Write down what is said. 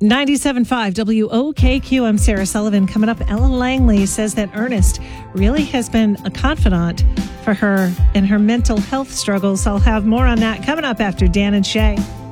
97.5 WOKQ. I'm Sarah Sullivan. Coming up, Ellen Langley says that Ernest really has been a confidant for her in her mental health struggles. I'll have more on that coming up after Dan and Shay.